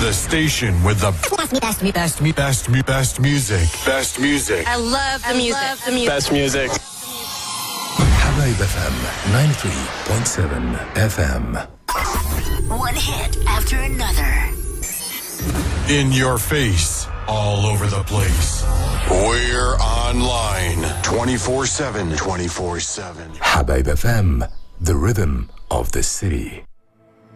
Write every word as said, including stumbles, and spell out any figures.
The station with the best, best, best, best, best, best music. Best music. I love the I music. Love the music. Best music. Habaib F M ninety-three point seven F M. One hit after another. In your face, all over the place. We're online twenty-four seven. twenty-four seven. Habaib F M, the rhythm of the city.